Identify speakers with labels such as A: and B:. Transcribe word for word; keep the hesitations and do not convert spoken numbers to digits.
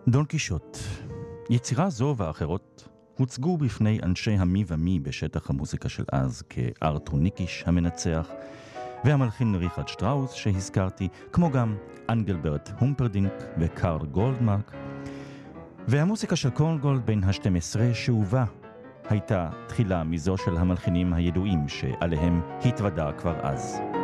A: דון קישוט. יצירה זו ואחרות הוצגו בפני אנשי המי ומי בשטח המוזיקה של אז כארתור ניקיש המנצח והמלחין ריכרד שטראוס שהזכרתי, כמו גם אנגלברט הומפרדינק וקארל גולדמרק. והמוזיקה של קורנגולד בין ה-שתים עשרה שהובא הייתה תחילה מזו של המלחינים הידועים שעליהם התוודע כבר אז.